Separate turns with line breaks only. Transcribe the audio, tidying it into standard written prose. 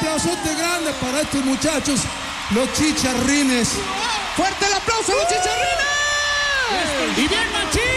aplausote grande para estos muchachos, los chicharrines.
¡Fuerte el aplauso a los chicharrines! ¡Y bien, machín!